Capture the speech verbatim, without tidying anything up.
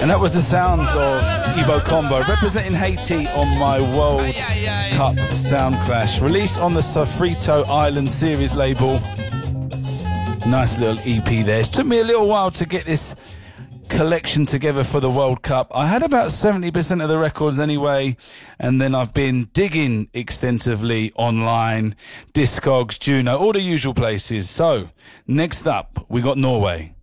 And that was the sounds of Ibo Combo representing Haiti on my World Cup Sound Clash. Released on the Sofrito Island series label. Nice little E P there. It took me a little while to get this collection together for the World Cup. I had about seventy percent of the records anyway, and then I've been digging extensively online, Discogs, Juno, all the usual places. So, next up, we got Norway.